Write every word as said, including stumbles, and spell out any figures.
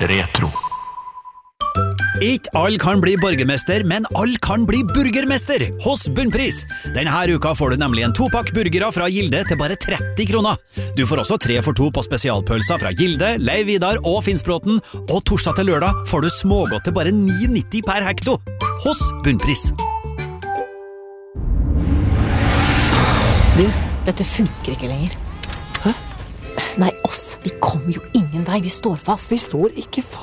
Retro. Ikke alle kan bli borgermester, men alle kan bli burgermester hos Bunnpris. Denne uka får du nemlig en topakk burgere fra Gilde til bare tretti kroner. Du får også tre for to på spesialpølser fra Gilde, Leiv Vidar og Finnsbråten, og torsdag til lørdag får du smågodt til bare ni nitti per hekto hos Bunnpris. Du, dette funker ikke lenger. Hæ? Nei, oss. Vi kommer jo ingen vei. Vi står fast. Vi står ikke fast.